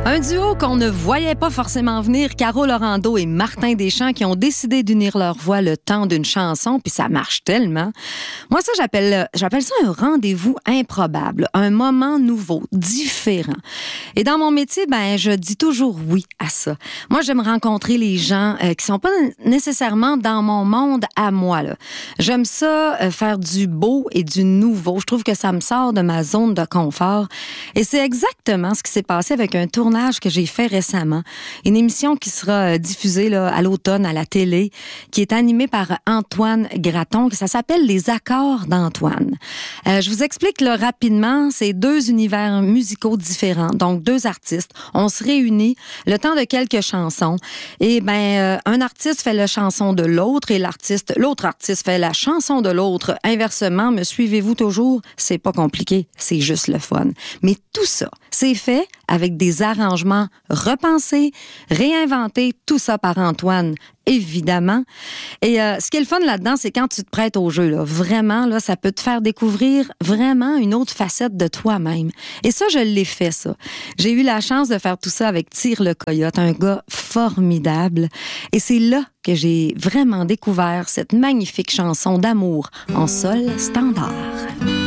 Un duo qu'on ne voyait pas forcément venir, Caro Laurando et Martin Deschamps, qui ont décidé d'unir leurs voix le temps d'une chanson, puis ça marche tellement. Moi, ça, j'appelle ça un rendez-vous improbable, un moment nouveau, différent. Et dans mon métier, je dis toujours oui à ça. Moi, j'aime rencontrer les gens qui sont pas nécessairement dans mon monde à moi, là. J'aime ça, faire du beau et du nouveau. Je trouve que ça me sort de ma zone de confort. Et c'est exactement ce qui s'est passé avec un tournage que j'ai fait récemment. Une émission qui sera diffusée là, à l'automne à la télé, qui est animée par Antoine Graton. Ça s'appelle Les Accords d'Antoine. Je vous explique là, rapidement. C'est 2 univers musicaux différents, donc 2 artistes. On se réunit le temps de quelques chansons. Et un artiste fait la chanson de l'autre et l'autre artiste fait la chanson de l'autre. Inversement, me suivez-vous toujours? C'est pas compliqué, c'est juste le fun. Mais tout ça, c'est fait avec des arrangements repensés, réinventés, tout ça par Antoine, évidemment. Et ce qui est le fun là-dedans, c'est quand tu te prêtes au jeu. Là, vraiment, là, ça peut te faire découvrir vraiment une autre facette de toi-même. Et ça, je l'ai fait, ça. J'ai eu la chance de faire tout ça avec Tire le Coyote, un gars formidable. Et c'est là que j'ai vraiment découvert cette magnifique chanson d'amour en sol standard.